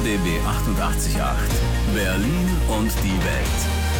RBB 88.8 Berlin und die Welt.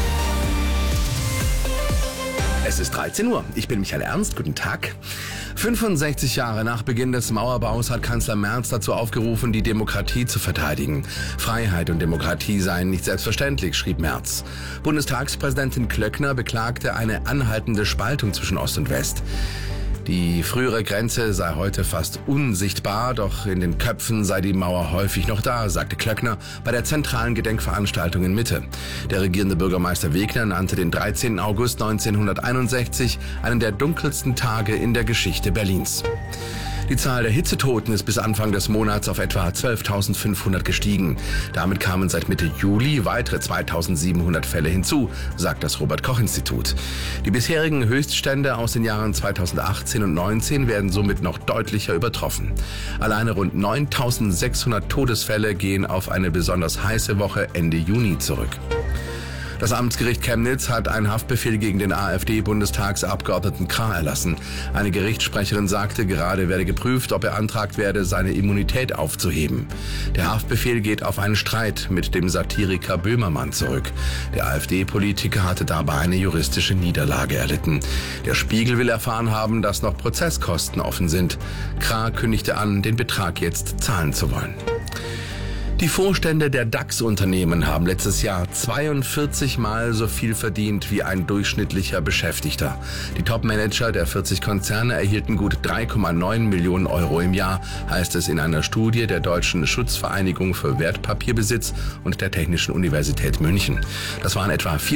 Es ist 13 Uhr. Ich bin Michael Ernst. Guten Tag. 65 Jahre nach Beginn des Mauerbaus hat Kanzler Merz dazu aufgerufen, die Demokratie zu verteidigen. Freiheit und Demokratie seien nicht selbstverständlich, schrieb Merz. Bundestagspräsidentin Klöckner beklagte eine anhaltende Spaltung zwischen Ost und West. Die frühere Grenze sei heute fast unsichtbar, doch in den Köpfen sei die Mauer häufig noch da, sagte Klöckner bei der zentralen Gedenkveranstaltung in Mitte. Der regierende Bürgermeister Wegner nannte den 13. August 1961 einen der dunkelsten Tage in der Geschichte Berlins. Die Zahl der Hitzetoten ist bis Anfang des Monats auf etwa 12.500 gestiegen. Damit kamen seit Mitte Juli weitere 2.700 Fälle hinzu, sagt das Robert-Koch-Institut. Die bisherigen Höchststände aus den Jahren 2018 und 2019 werden somit noch deutlicher übertroffen. Alleine rund 9.600 Todesfälle gehen auf eine besonders heiße Woche Ende Juni zurück. Das Amtsgericht Chemnitz hat einen Haftbefehl gegen den AfD-Bundestagsabgeordneten Krah erlassen. Eine Gerichtssprecherin sagte, gerade werde geprüft, ob beantragt werde, seine Immunität aufzuheben. Der Haftbefehl geht auf einen Streit mit dem Satiriker Böhmermann zurück. Der AfD-Politiker hatte dabei eine juristische Niederlage erlitten. Der Spiegel will erfahren haben, dass noch Prozesskosten offen sind. Krah kündigte an, den Betrag jetzt zahlen zu wollen. Die Vorstände der DAX-Unternehmen haben letztes Jahr 42 Mal so viel verdient wie ein durchschnittlicher Beschäftigter. Die Top-Manager der 40 Konzerne erhielten gut 3,9 Millionen Euro im Jahr, heißt es in einer Studie der Deutschen Schutzvereinigung für Wertpapierbesitz und der Technischen Universität München. Das waren etwa